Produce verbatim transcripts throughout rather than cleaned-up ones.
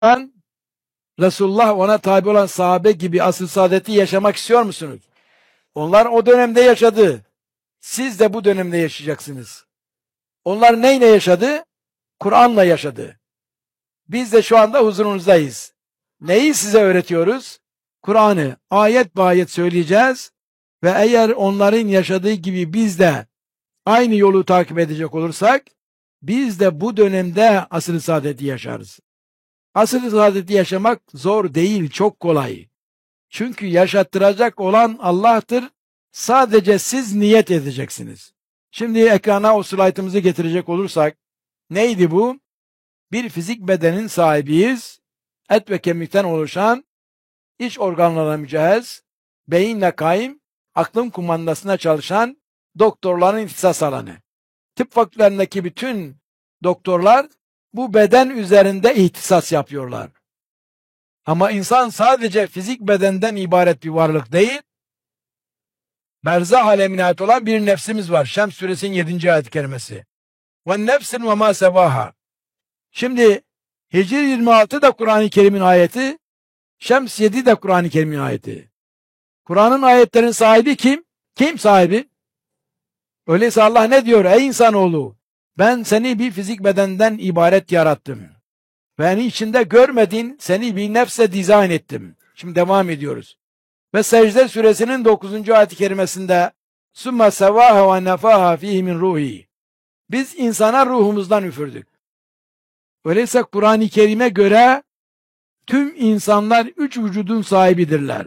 an Resulullah ona tabi olan sahabe gibi asıl saadeti yaşamak istiyor musunuz? Onlar o dönemde yaşadı. Siz de bu dönemde yaşayacaksınız. Onlar neyle yaşadı? Kur'an'la yaşadı. Biz de şu anda huzurunuzdayız. Neyi size öğretiyoruz? Kur'an'ı ayet be ayet söyleyeceğiz ve eğer onların yaşadığı gibi biz de aynı yolu takip edecek olursak, biz de bu dönemde asr-ı saadeti yaşarız. Asr-ı saadeti yaşamak zor değil, çok kolay. Çünkü yaşattıracak olan Allah'tır. Sadece siz niyet edeceksiniz. Şimdi ekrana o slaytımızı getirecek olursak, neydi bu? Bir fizik bedenin sahibiyiz. Et ve kemikten oluşan, iç organlarına mücehhez, beyinle kaim, aklın kumandasına çalışan doktorların ihtisas alanı. Tıp fakültelerindeki bütün doktorlar bu beden üzerinde ihtisas yapıyorlar. Ama insan sadece fizik bedenden ibaret bir varlık değil, berzah alemine ait olan bir nefsimiz var. Şems suresinin yedinci ayet-i kerimesi. Ve nefsin ve ma sevaha. Şimdi Hicr yirmi altı da Kur'an-ı Kerim'in ayeti, Şems yedi de Kur'an-ı Kerim'in ayeti. Kur'an'ın ayetlerin sahibi kim? Kim sahibi? Öyleyse Allah ne diyor? Ey insanoğlu, ben seni bir fizik bedenden ibaret yarattım. Beni içinde görmediğin seni bir nefse dizayn ettim. Şimdi devam ediyoruz. Ve Secde suresinin dokuzuncu ayet-i kerimesinde Sümme sevâhe ve nefâhe fîhî min ruhi. Biz insana ruhumuzdan üfürdük. Öyleyse Kur'an-ı Kerim'e göre tüm insanlar üç vücudun sahibidirler.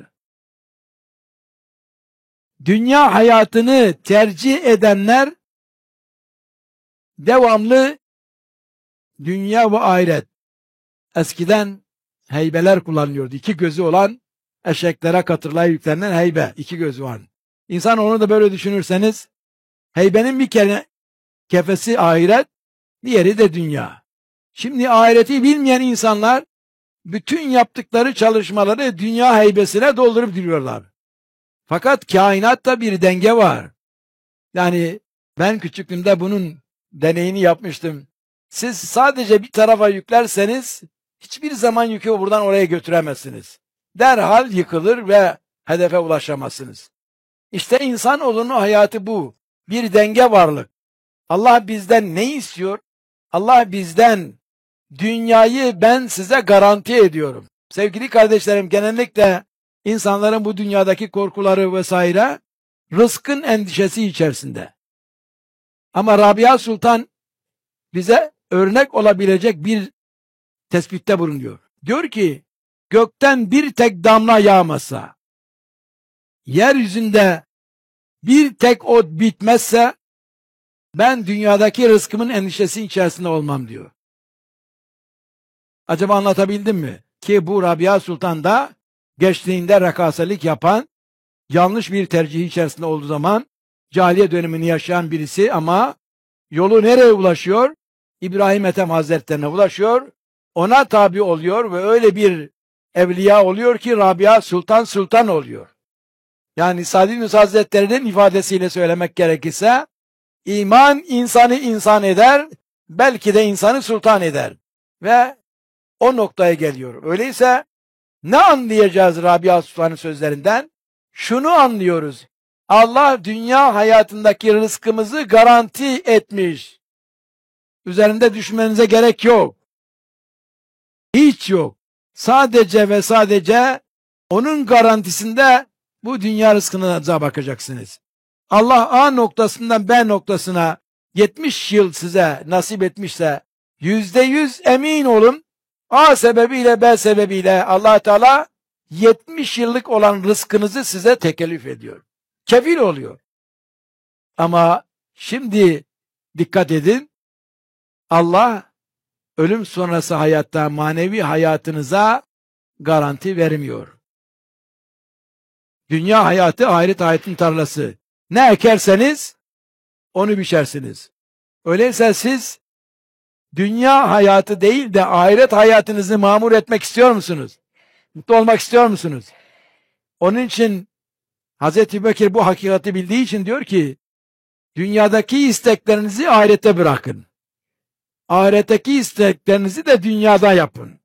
Dünya hayatını tercih edenler devamlı dünya ve ahiret. Eskiden heybeler kullanılıyordu. İki gözü olan eşeklere katırlayıp yüklenen heybe. İki gözü var. İnsan onu da böyle düşünürseniz heybenin bir kere kefesi ahiret, diğeri de dünya. Şimdi ahireti bilmeyen insanlar bütün yaptıkları çalışmaları dünya heybesine doldurup duruyorlar. Fakat kainatta bir denge var. Yani ben küçüklüğümde bunun deneyini yapmıştım. Siz sadece bir tarafa yüklerseniz hiçbir zaman yükü buradan oraya götüremezsiniz. Derhal yıkılır ve hedefe ulaşamazsınız. İşte insanoğlunun hayatı bu. Bir denge varlık. Allah bizden ne istiyor? Allah bizden dünyayı ben size garanti ediyorum. Sevgili kardeşlerim, genellikle insanların bu dünyadaki korkuları vesaire rızkın endişesi içerisinde. Ama Rabia Sultan bize örnek olabilecek bir tespitte bulunuyor. Diyor ki, gökten bir tek damla yağmasa, yeryüzünde bir tek ot bitmezse, ben dünyadaki rızkımın endişesi içerisinde olmam diyor. Acaba anlatabildim mi? Ki bu Rabia Sultan da gençliğinde rekaselik yapan, yanlış bir tercih içerisinde olduğu zaman cahiliye dönemini yaşayan birisi ama yolu nereye ulaşıyor? İbrahim Ethem Hazretlerine ulaşıyor. Ona tabi oluyor ve öyle bir evliya oluyor ki Rabia Sultan Sultan oluyor. Yani Sa'd ibn Hazretleri'nin ifadesiyle söylemek gerekirse, iman insanı insan eder, belki de insanı sultan eder. Ve o noktaya geliyor. Öyleyse ne anlayacağız Rabia Sultan'ın sözlerinden? Şunu anlıyoruz. Allah dünya hayatındaki rızkımızı garanti etmiş. Üzerinde düşünmenize gerek yok. Hiç yok. Sadece ve sadece onun garantisinde bu dünya rızkınıza bakacaksınız. Allah A noktasından B noktasına yetmiş yıl size nasip etmişse yüzde yüz emin olun, A sebebiyle B sebebiyle Allah Teala yetmiş yıllık olan rızkınızı size tekellüf ediyor. Kefil oluyor. Ama şimdi dikkat edin, Allah ölüm sonrası hayatta manevi hayatınıza garanti vermiyor. Dünya hayatı ahiret hayatın tarlası. Ne ekerseniz onu biçersiniz. Öyleyse siz dünya hayatı değil de ahiret hayatınızı mamur etmek istiyor musunuz? Mutlu olmak istiyor musunuz? Onun için Hazreti Ebubekir bu hakikati bildiği için diyor ki, dünyadaki isteklerinizi ahirete bırakın. Ahiretteki isteklerinizi de dünyada yapın.